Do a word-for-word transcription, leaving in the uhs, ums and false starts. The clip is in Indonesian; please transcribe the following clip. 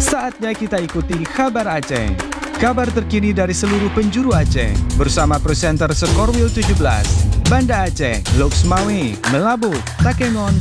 Saatnya kita ikuti Kabar Aceh. Kabar terkini dari seluruh penjuru Aceh bersama presenter Skorwil tujuh belas, Banda Aceh, Loksmawe, Melabu, Takengon,